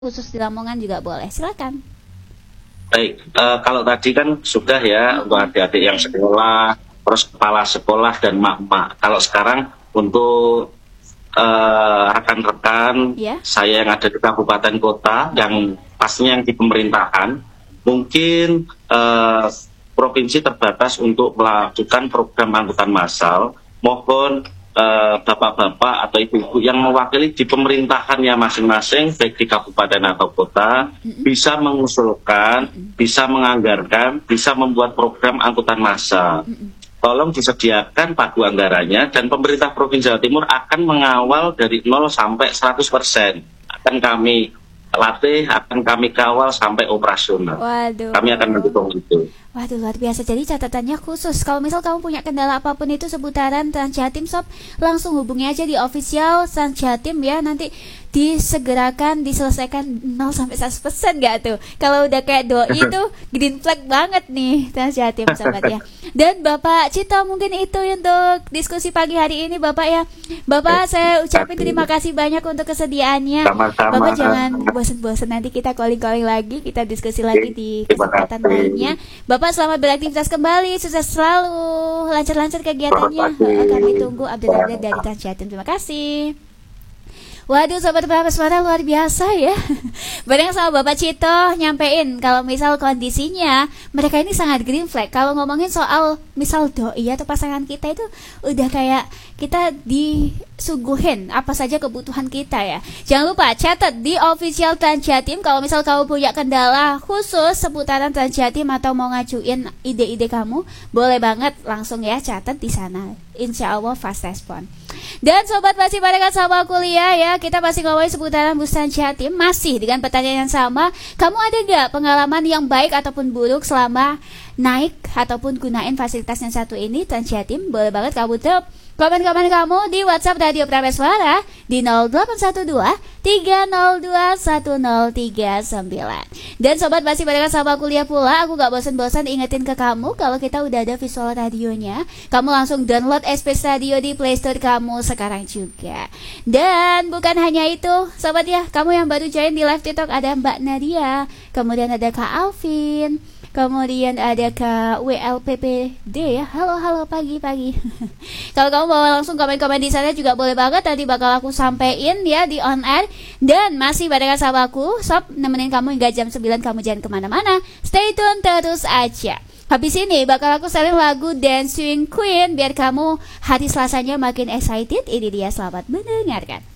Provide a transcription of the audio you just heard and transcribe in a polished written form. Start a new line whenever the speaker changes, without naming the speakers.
khusus di Lamongan juga boleh. Silakan.
Baik, kalau tadi kan sudah ya untuk adik-adik yang sekolah, terus kepala sekolah dan mak-mak. Kalau sekarang untuk rekan-rekan saya yang ada di kabupaten kota, yang pastinya yang di pemerintahan, mungkin provinsi terbatas untuk melakukan program angkutan massal. Mohon bapak-bapak atau ibu-ibu yang mewakili di pemerintahannya masing-masing, baik di kabupaten atau kota, bisa mengusulkan, bisa menganggarkan, bisa membuat program angkutan massal. Tolong disediakan pagu anggarannya, dan pemerintah Provinsi Jawa Timur akan mengawal dari 0 sampai 100%. Akan kami latih, akan kami kawal sampai operasional.
Waduh.
Kami akan mendukung itu.
Waduh, luar biasa. Jadi catatannya khusus. Kalau misal kamu punya kendala apapun itu seputaran Trans Jatim Sob, langsung hubungi aja di official Trans Jatim ya. Nanti disegerakan, diselesaikan 0 sampai 100% gak tuh? Kalau udah kayak doi itu green flag banget nih Trans Jatim sobat ya. Dan Bapak Cito, mungkin itu untuk diskusi pagi hari ini Bapak ya. Bapak, saya ucapin terima kasih banyak untuk kesediaannya.
Sama-sama.
Bapak jangan bosan-bosan, nanti kita calling-calling lagi, kita diskusi lagi di kesempatan lainnya. Bapak selamat beraktivitas kembali, sukses selalu, lancar-lancar kegiatannya. Kami tunggu update-update dari Trans Jatim. Terima kasih. Waduh, sobat Praha Suara luar biasa ya. Bareng sama Bapak Cito nyampein kalau misal kondisinya mereka ini sangat green flag. Kalau ngomongin soal misal doi atau pasangan kita itu udah kayak kita disuguhin apa saja kebutuhan kita ya. Jangan lupa catat di official Trans Jatim kalau misal kamu punya kendala khusus seputaran Trans Jatim atau mau ngajuin ide-ide kamu, boleh banget langsung ya catat di sana. Insya Allah fast respon. Dan sobat masih pada sama kuliah ya, kita masih ngomongin seputaran bus Trans Jatim, masih dengan pertanyaan yang sama. Kamu ada gak pengalaman yang baik ataupun buruk selama naik ataupun gunain fasilitas yang satu ini Trans Jatim? Boleh banget kamu drop komen-komen kamu di WhatsApp Radio Praha Suara di 0812 302 1039. Dan sobat masih pada sama kuliah pula, aku gak bosan-bosan ingetin ke kamu kalau kita udah ada visual radionya. Kamu langsung download Space Radio di Play Store kamu sekarang juga. Dan bukan hanya itu, sobat ya, kamu yang baru join di live TikTok ada Mbak Nadia, kemudian ada Kak Alvin, kemudian ada Kak WLPPD ya. Halo pagi-pagi. Kalau kamu mau langsung komen-komen di sana juga boleh banget, nanti bakal aku sampein ya di on air. Dan masih barengan sama aku, Sob, nemenin kamu hingga jam 9. Kamu jangan kemana-mana, stay tune terus aja. Habis ini bakal aku seling lagu Dancing Queen biar kamu hari Selasanya makin excited. Ini dia, selamat mendengarkan.